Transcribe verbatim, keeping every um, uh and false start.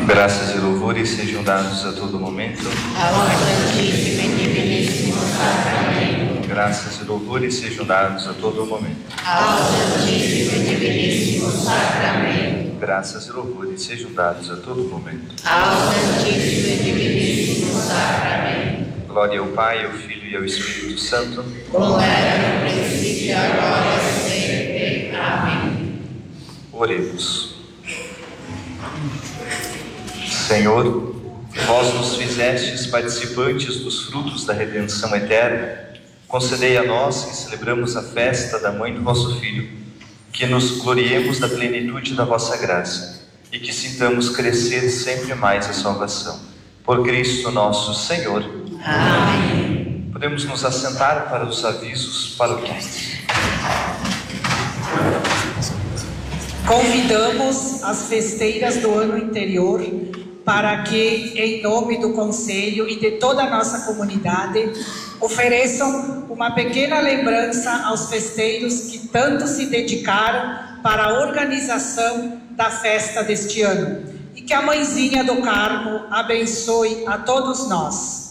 Graças e louvores sejam dados a todo momento ao Santíssimo e Diviníssimo Sacramento. Graças e louvores sejam dados a todo momento ao Santíssimo e Diviníssimo Sacramento. Graças e louvores sejam dados a todo momento ao Santíssimo e Diviníssimo Sacramento. Glória ao Pai, ao Filho e ao Espírito Santo, como era no princípio, agora e sempre. Amém. Oremos. Senhor, vós nos fizestes participantes dos frutos da redenção eterna. Concedei a nós, que celebramos a festa da Mãe do vosso Filho, que nos gloriemos da plenitude da vossa graça e que sintamos crescer sempre mais a salvação. Por Cristo nosso Senhor. Amém. Podemos nos assentar para os avisos paroquiais. Convidamos as festeiras do ano interior para que, em nome do Conselho e de toda a nossa comunidade, ofereçam uma pequena lembrança aos festeiros que tanto se dedicaram para a organização da festa deste ano. E que a Mãezinha do Carmo abençoe a todos nós.